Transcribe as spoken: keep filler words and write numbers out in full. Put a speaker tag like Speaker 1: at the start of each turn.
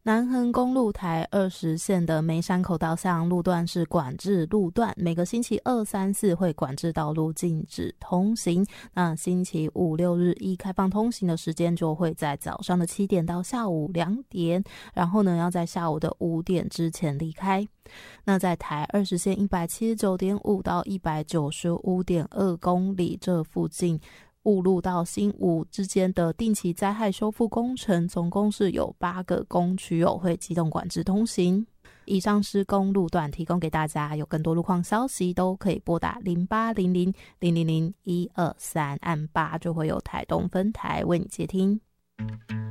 Speaker 1: 南横公路台二十线的梅山口道向路段是管制路段，每个星期二、三、四会管制道路禁止通行。那星期五、六日一开放通行的时间就会在早上的七点到下午两点，然后呢要在下午的五点之前离开。那在台二十线一百七十九点五到一百九十五点二公里这附近，雾路到新武之间的定期灾害修复工程，总共是有八个工区有会机动管制通行。以上施工路段提供给大家，有更多路况消息都可以拨打零八零零零零零一二三，按八就会有台东分台为你接听。